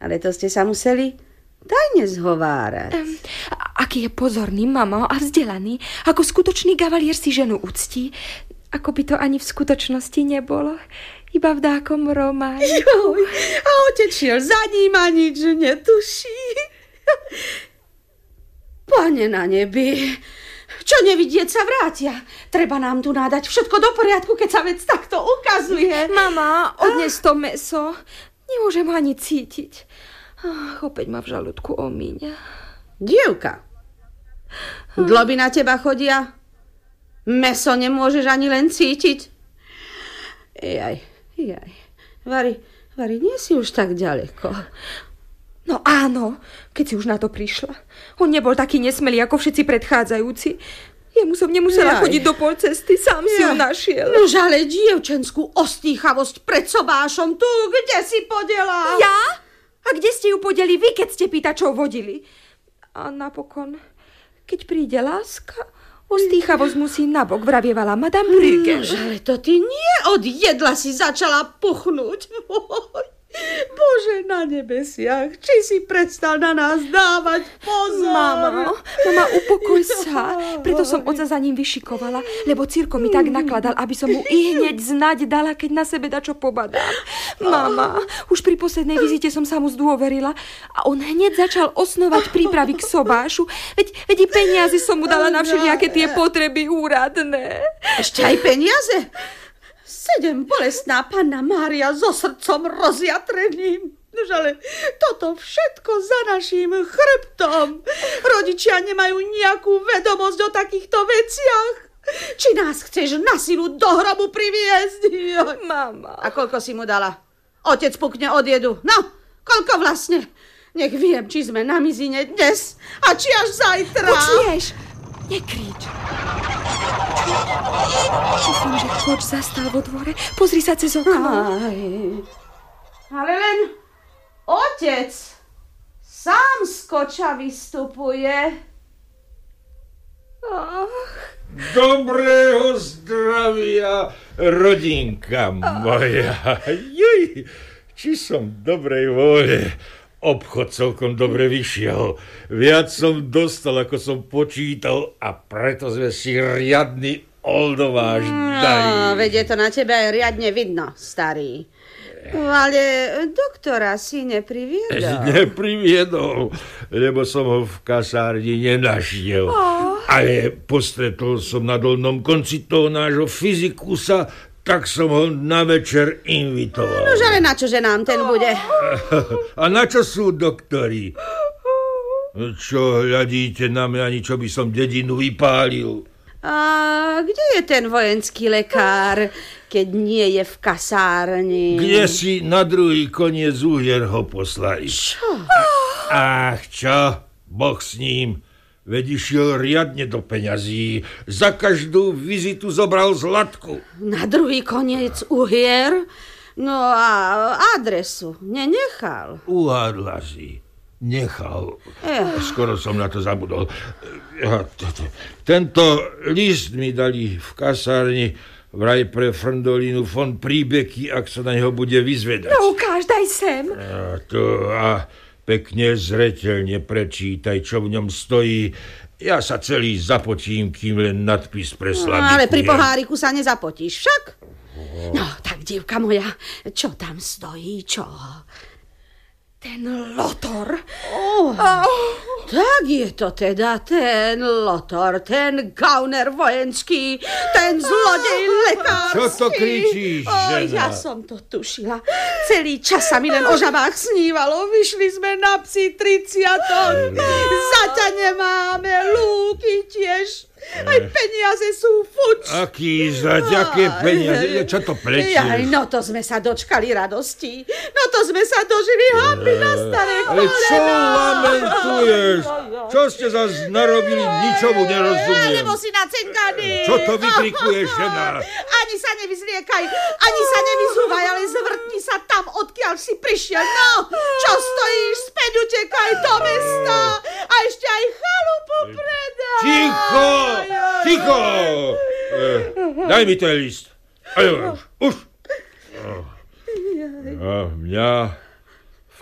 Ale to ste sa museli tajne zhovárať. Aký je pozorný, mama, a vzdelaný. Ako skutočný kavalier si ženu uctí. Ako by to ani v skutočnosti nebolo. Iba v dákom románe. A otec šiel za ním a nič netuší. Pane na nebi, čo nevidieť sa vrátia. Treba nám tu nádať všetko do poriadku, keď sa vec takto ukazuje. Mama, odnes to mäso. Nemôžem ani cítiť. Opäť ma v žalúdku omíňa. Dievka, dloby na teba chodia. Mäso nemôžeš ani len cítiť. Jaj. Vari, nie si už tak ďaleko. No áno, keď si už na to prišla. On nebol taký nesmelý ako všetci predchádzajúci. Jemu som nemusela chodiť do pol cesty, sám si ju našiel. Nož ale dievčenskú ostýchavosť pred sobášom tu, kde si podela? Ja? A kde ste ju podeli vy, keď ste pýtačov vodili? A napokon, keď príde láska, ostýchavosť musí nabok, vravievala Madame Brügge. Nož ale to ty nie od jedla si začala puchnúť. Bože na nebesiach, či si prestal na nás dávať pozor? Mama, upokoj sa. Preto som otca za ním vyšikovala, lebo Cirko mi tak nakladal, aby som mu i hneď znať dala, keď na sebe dačo pobadám. Mama, už pri poslednej vizite som sa mu zdôverila a on hneď začal osnovať prípravy k sobášu. Veď i peniaze som mu dala na všelijaké tie potreby úradné. Ešte aj peniaze? 7 bolestná panna Mária so srdcom rozjatreným. Nož ale toto všetko za naším chrbtom. Rodičia nemajú nejakú vedomosť o takýchto veciach. Či nás chceš na silu do hrobu priviesť? Mama. A koľko si mu dala? Otec pukne odjedu. No, koľko vlastne? Nech viem, či sme na mizine dnes a či až zajtra. Počuješ? Nekrič. Myslím, že koč zastal vo dvore. Pozri sa cez okno. Ale len otec sám z koča vystupuje. Dobrého zdravia, rodinka moja. Juj, či som dobrej vôle. Obchod celkom dobre vyšiel. Viac som dostal, ako som počítal a preto sme si riadny oldováš dali. Veď je to na tebe aj riadne vidno, starý. Ale doktora si nepriviedol. Nepriviedol, lebo som ho v kasárni nenašiel. Ale postretol som na dolnom konci toho nášho fyzikusa, tak som ho na večer invitoval. Nož ale na čože nám ten bude? A na čo sú doktori? Čo hľadíte na mňa, ani čo by som dedinu vypálil? A kde je ten vojenský lekár, keď nie je v kasárni? Kde si na druhý koniec Uhier ho poslali? Čo? Ach, čo? Boh s ním. Veď išiel riadne do peňazí. Za každú vizitu zobral zlatku. Na druhý koniec Uhier? No a adresu nenechal. Uhádla si. Nechal. Skoro som na to zabudol. Tento list mi dali v kasárni vraj pre Frndolínu von Príbeky, ak sa na neho bude vyzvedať. No ukáž, daj sem. A pekne zreteľne prečítaj, čo v ňom stojí. Ja sa celý zapotím, kým len nadpis preslabikujem. Ale pri poháriku sa nezapotíš však. No, tak dievka moja, čo tam stojí, čo? Ten Lotor. Tak je to teda ten Lotor, ten gauner vojenský, ten zlodej lekársky. Čo to kričíš, žena? Ja som to tušila. Celý čas sa mi len o žabách snívalo. Vyšli sme na psi 30. Zaťa nemáme, lúky tiež. Aj peniaze sú fuč. Aký zaď, aké peniaze? Čo to plečieš? No to sme sa dočkali radosti. No to sme sa dožili hamby na staré kolena. Ale čo lamentuješ? Čo ste zase narobili? Ničomu nerozumiem. Lebo si nacenkaný. Čo to vykrikuješ, žena? Ani sa nevyzliekaj, ani sa nevyzúvaj, ale zvrtni sa tam, odkiaľ si prišiel. No, čo stojíš, späť utekaj do mesta a ešte aj chalupu predaj. Ticho! Daj mi ten list. Už. A mňa